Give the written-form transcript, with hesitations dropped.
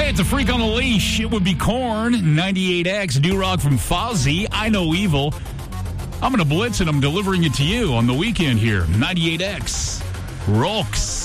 Hey, it's a freak on a leash. It would be Korn, 98X, New Rock from Fozzy, I Know Evil. I'm going to blitz and I'm delivering it to you on the weekend here. 98X. Rocks.